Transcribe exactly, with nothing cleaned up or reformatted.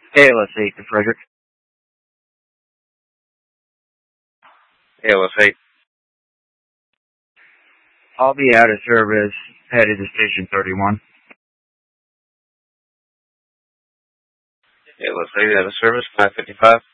A L S eight to Frederick. A L S eight. I'll be out of service, headed to Station thirty-one. A L S eight out of service, five fifty-five.